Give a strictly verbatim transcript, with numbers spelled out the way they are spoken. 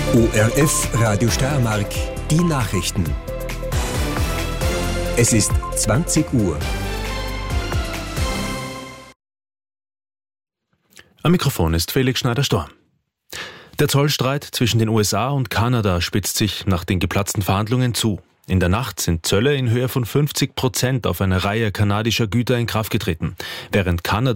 O R F Radio Steiermark, die Nachrichten. Es ist zwanzig Uhr. Am Mikrofon ist Felix Schneider-Storm. Der Zollstreit zwischen den U S A und Kanada spitzt sich nach den geplatzten Verhandlungen zu. In der Nacht sind Zölle in Höhe von fünfzig Prozent auf eine Reihe kanadischer Güter in Kraft getreten, während Kanada